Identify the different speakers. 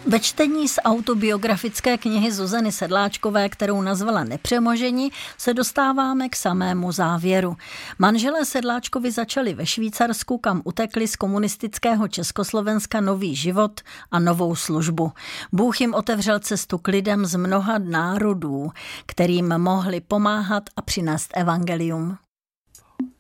Speaker 1: Ve čtení z autobiografické knihy Zuzany Sedláčkové, kterou nazvala Nepřemoženi, se dostáváme k samému závěru. Manželé Sedláčkovi začali ve Švýcarsku, kam utekli z komunistického Československa nový život a novou službu. Bůh jim otevřel cestu k lidem z mnoha národů, kterým mohli pomáhat a přinést evangelium.